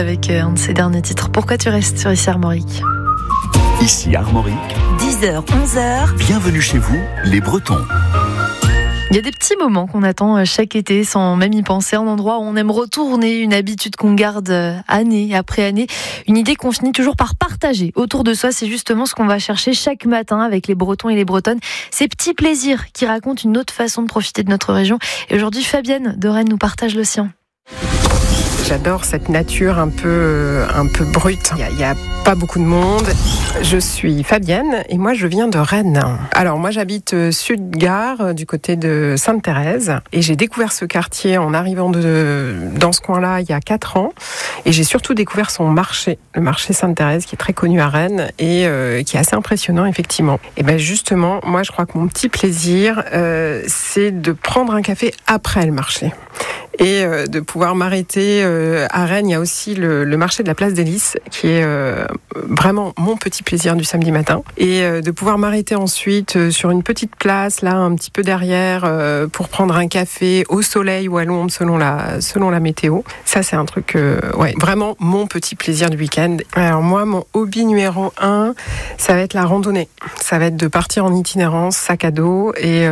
Avec un de ses derniers titres. Pourquoi tu restes sur Ici Armorique? Ici Armorique, 10h, 11h. bienvenue chez vous, les Bretons. Il y a des petits moments qu'on attend chaque été sans même y penser, un endroit où on aime retourner, une habitude qu'on garde année après année, une idée qu'on finit toujours par partager autour de soi. C'est justement ce qu'on va chercher chaque matin avec les Bretons et les Bretonnes. Ces petits plaisirs qui racontent une autre façon de profiter de notre région. Et aujourd'hui, Fabienne de Rennes nous partage le sien. J'adore cette nature un peu brute. Il y a pas beaucoup de monde. Je suis Fabienne et moi je viens de Rennes. Alors moi j'habite Sud-Gare du côté de Sainte-Thérèse et j'ai découvert ce quartier en arrivant dans ce coin-là il y a 4 ans et j'ai surtout découvert son marché, le marché Sainte-Thérèse qui est très connu à Rennes et qui est assez impressionnant effectivement. Et ben justement, moi je crois que mon petit plaisir c'est de prendre un café après le marché. Et de pouvoir m'arrêter à Rennes. Il y a aussi le marché de la place des Lys, qui est vraiment mon petit plaisir du samedi matin. Et de pouvoir m'arrêter ensuite sur une petite place, là, un petit peu derrière, pour prendre un café au soleil ou à l'ombre, selon la météo. Ça, c'est un truc, vraiment mon petit plaisir du week-end. Alors moi, mon hobby numéro 1, ça va être la randonnée. Ça va être de partir en itinérance, sac à dos, et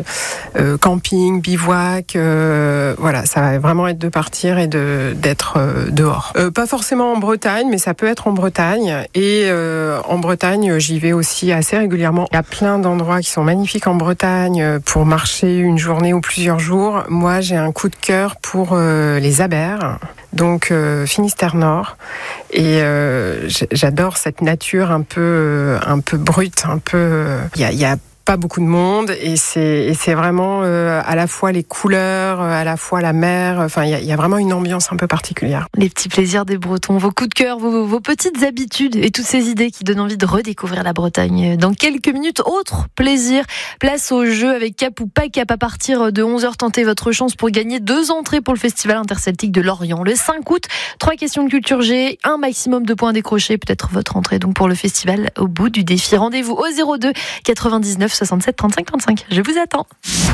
camping, bivouac, voilà, ça va vraiment être de partir et d'être dehors. Pas forcément en Bretagne, mais ça peut être en Bretagne. Et en Bretagne, j'y vais aussi assez régulièrement. Il y a plein d'endroits qui sont magnifiques en Bretagne pour marcher une journée ou plusieurs jours. Moi, j'ai un coup de cœur pour les Abers, donc Finistère Nord. Et j'adore cette nature un peu brute, un peu. Il y a pas beaucoup de monde et c'est vraiment à la fois les couleurs, à la fois la mer, enfin il y a vraiment une ambiance un peu particulière. Les petits plaisirs des Bretons, vos coups de cœur, vos petites habitudes et toutes ces idées qui donnent envie de redécouvrir la Bretagne. Dans quelques minutes, autre plaisir, place au jeu avec Cap ou pas Cap à partir de 11h. Tentez votre chance pour gagner 2 entrées pour le Festival interceltique de Lorient. Le 5 août, 3 questions de culture G, un maximum de points décrochés, peut-être votre entrée donc pour le festival au bout du défi. Rendez-vous au 02 99 67 35 35. Je vous attends.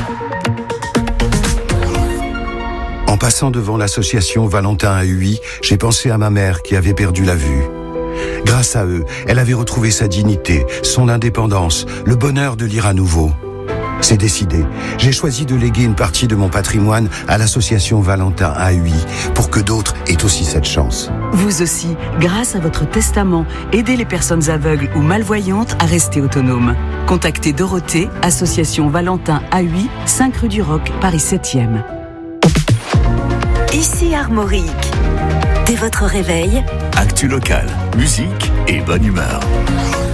En passant devant l'association Valentin à Huy, j'ai pensé à ma mère qui avait perdu la vue. Grâce à eux, elle avait retrouvé sa dignité, son indépendance, le bonheur de lire à nouveau. C'est décidé. J'ai choisi de léguer une partie de mon patrimoine à l'association Valentin à Huy pour que d'autres aient aussi cette chance. Vous aussi, grâce à votre testament, aidez les personnes aveugles ou malvoyantes à rester autonomes. Contactez Dorothée, association Valentin à Huy, 5 rue du Roc, Paris 7e. Ici Armorique. Dès votre réveil, Actu local, musique et bonne humeur.